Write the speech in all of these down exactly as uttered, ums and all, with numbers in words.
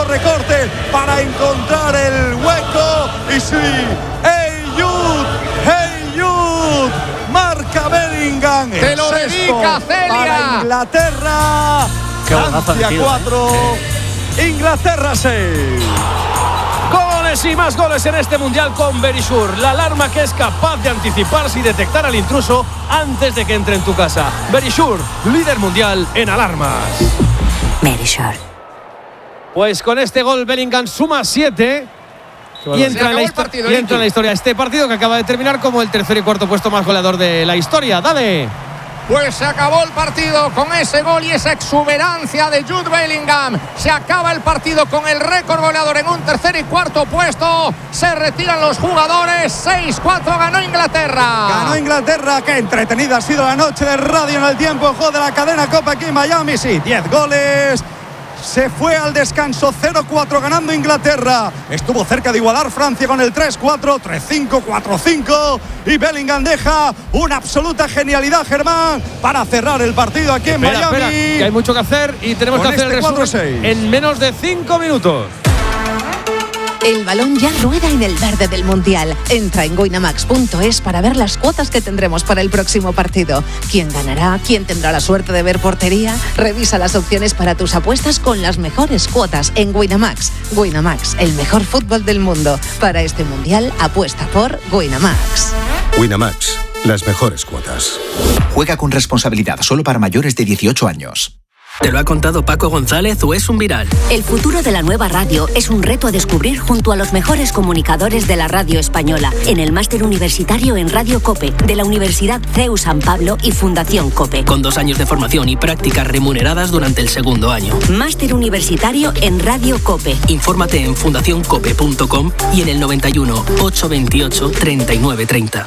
mucho recorte para encontrar el hueco. Y sí, ¡hey Jude! ¡hey Jude! Marca Bellingham. ¡Te lo dedica, Celia! Para Inglaterra. Francia cuatro, ¿eh? Inglaterra seis. Goles y más goles en este Mundial con Verisure, la alarma que es capaz de anticiparse y detectar al intruso antes de que entre en tu casa. Verisure, líder mundial en alarmas. Verisure. Pues con este gol Bellingham suma siete y entra, en la, partido, y entra en la historia. Este partido que acaba de terminar como el tercer y cuarto puesto más goleador de la historia. Dale. Pues se acabó el partido con ese gol y esa exuberancia de Jude Bellingham. Se acaba el partido con el récord goleador en un tercer y cuarto puesto. Se retiran los jugadores. seis cuatro ganó Inglaterra. Ganó Inglaterra. Qué entretenida ha sido la noche de radio en el tiempo de juego de la cadena Copa aquí en Miami. Sí, diez goles. Se fue al descanso cero cuatro ganando Inglaterra. Estuvo cerca de igualar Francia con el tres cuatro, tres cinco, cuatro cinco. Y Bellingham deja una absoluta genialidad, Germán, para cerrar el partido aquí en espera, Miami. Espera, que hay mucho que hacer y tenemos con que hacer este el resumen en menos de cinco minutos. El balón ya rueda en el verde del Mundial. Entra en winamax punto es para ver las cuotas que tendremos para el próximo partido. ¿Quién ganará? ¿Quién tendrá la suerte de ver portería? Revisa las opciones para tus apuestas con las mejores cuotas en Winamax. Winamax, el mejor fútbol del mundo. Para este Mundial, apuesta por Winamax. Winamax, las mejores cuotas. Juega con responsabilidad, solo para mayores de dieciocho años. ¿Te lo ha contado Paco González o es un viral? El futuro de la nueva radio es un reto a descubrir junto a los mejores comunicadores de la radio española en el máster universitario en Radio COPE de la Universidad C E U San Pablo y Fundación COPE. Con dos años de formación y prácticas remuneradas durante el segundo año. Máster universitario en Radio COPE. Infórmate en fundación cope punto com y en el noventa y uno, ochocientos veintiocho, treinta y nueve treinta.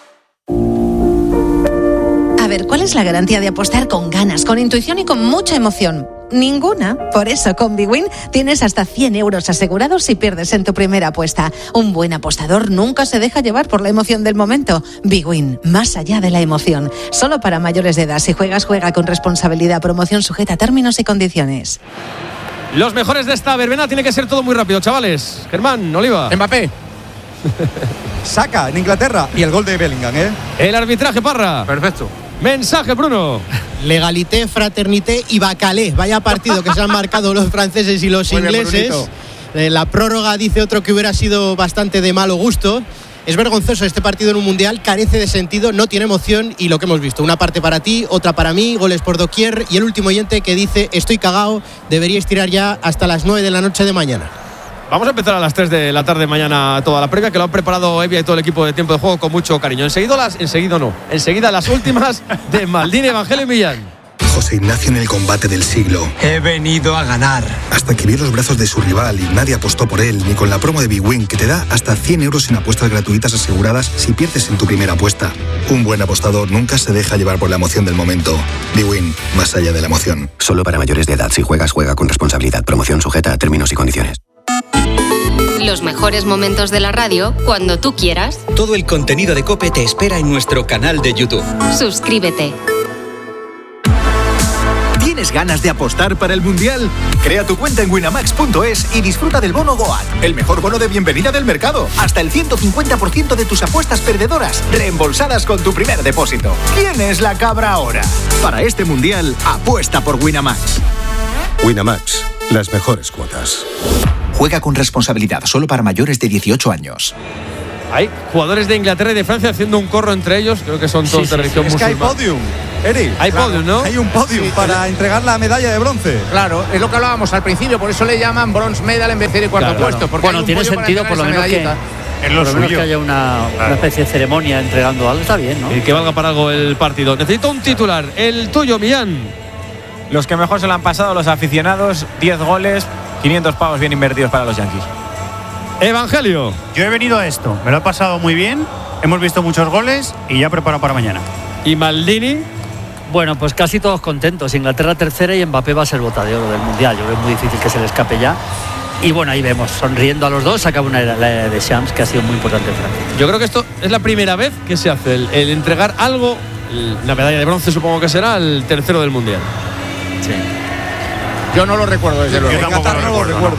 A ver, ¿cuál es la garantía de apostar con ganas, con intuición y con mucha emoción? Ninguna. Por eso con Bwin tienes hasta cien euros asegurados si pierdes en tu primera apuesta. Un buen apostador nunca se deja llevar por la emoción del momento. Bwin, más allá de la emoción. Solo para mayores de edad. Si juegas, juega con responsabilidad. Promoción sujeta a términos y condiciones. Los mejores de esta verbena tiene que ser todo muy rápido, chavales. Germán, Oliva. Mbappé. Saca en Inglaterra y el gol de Bellingham, ¿eh? El arbitraje, Parra. Perfecto. Mensaje, Bruno. Legalité, fraternité y bacalé. Vaya partido que se han marcado los franceses y los Muy bien, ingleses. Eh, la prórroga dice otro que hubiera sido bastante de malo gusto. Es vergonzoso este partido en un mundial, carece de sentido, no tiene emoción y lo que hemos visto, una parte para ti, otra para mí, goles por doquier y el último oyente que dice estoy cagao, deberíais tirar ya hasta las nueve de la noche de mañana. Vamos a empezar a las tres de la tarde mañana toda la previa, que lo han preparado Evia y todo el equipo de Tiempo de Juego con mucho cariño. Enseguida las, enseguida no, enseguida las últimas de Maldini, Evangelio y Millán. José Ignacio en el combate del siglo. He venido a ganar. Hasta que vio los brazos de su rival y nadie apostó por él, ni con la promo de Bwin, que te da hasta cien euros en apuestas gratuitas aseguradas si pierdes en tu primera apuesta. Un buen apostador nunca se deja llevar por la emoción del momento. Bwin, más allá de la emoción. Solo para mayores de edad. Si juegas, juega con responsabilidad. Promoción sujeta a términos y condiciones. Los mejores momentos de la radio cuando tú quieras. Todo el contenido de COPE te espera en nuestro canal de YouTube. Suscríbete. ¿Tienes ganas de apostar para el Mundial? Crea tu cuenta en winamax punto es y disfruta del bono Goat, el mejor bono de bienvenida del mercado. Hasta el ciento cincuenta por ciento de tus apuestas perdedoras reembolsadas con tu primer depósito. ¿Quién es la cabra ahora? Para este Mundial, apuesta por Winamax. Winamax, las mejores cuotas. Juega con responsabilidad, solo para mayores de dieciocho años. Hay jugadores de Inglaterra y de Francia haciendo un corro entre ellos. Creo que son todos sí, de religión sí, sí. musulmana. Es que hay podium, Eri. Hay claro, podium, ¿no? Hay un podium sí, para sí. entregar la medalla de bronce. Claro, es lo que hablábamos al principio, por eso le llaman bronze medal en vez de cuarto claro, puesto. Porque bueno, tiene sentido por lo menos que, en lo por lo menos que haya una, claro. una especie de ceremonia entregando algo, está bien, ¿no? Y que valga para algo el partido. Necesito un titular, el tuyo, Millán. Los que mejor se lo han pasado, los aficionados, diez goles, quinientos pavos bien invertidos para los Yankees. Evangelio. Yo he venido a esto, me lo he pasado muy bien, hemos visto muchos goles y ya preparado para mañana. ¿Y Maldini? Bueno, pues casi todos contentos. Inglaterra tercera y Mbappé va a ser bota de oro del Mundial. Yo creo que es muy difícil que se le escape ya. Y bueno, ahí vemos, sonriendo a los dos, acaba una era de Shams que ha sido muy importante en Francia. Yo creo que esto es la primera vez que se hace, el, el entregar algo, la medalla de bronce supongo que será, el tercero del Mundial. Sí. Yo no lo recuerdo desde luego. Yo tampoco lo recuerdo.